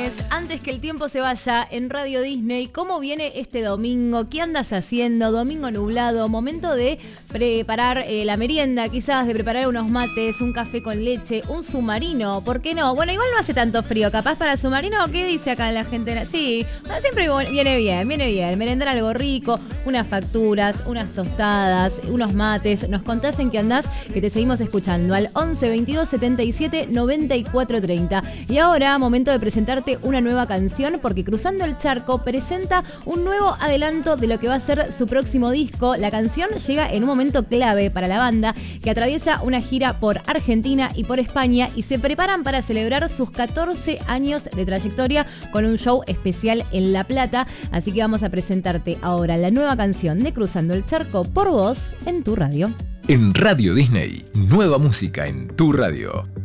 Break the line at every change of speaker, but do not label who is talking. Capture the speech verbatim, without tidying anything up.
viernes, antes que el tiempo se vaya, en Radio Disney. ¿Cómo viene este domingo? ¿Qué andas haciendo? Domingo nublado, momento de preparar eh, la merienda, quizás de preparar unos mates, un café con leche, un submarino, ¿por qué no? Bueno, igual no hace tanto frío, capaz para submarino, ¿qué dice acá la gente? Sí, siempre viene bien, viene bien, merendar algo rico, unas facturas, unas tostadas, unos mates. Nos contás en qué andás, que te seguimos escuchando al once veintidós setenta y siete noventa y cuatro treinta. Y ahora, momento de presentarte una nueva canción, porque Cruzando el Charco presenta un nuevo adelanto de lo que va a ser su próximo disco. La canción llega en un momento clave para la banda, que atraviesa una gira por Argentina y por España, y se preparan para celebrar sus catorce años de trayectoria con un show especial en La Plata. Así que vamos a presentarte ahora la nueva canción de Cruzando el Charco por vos en tu radio.
En Radio Disney, nueva música en tu radio.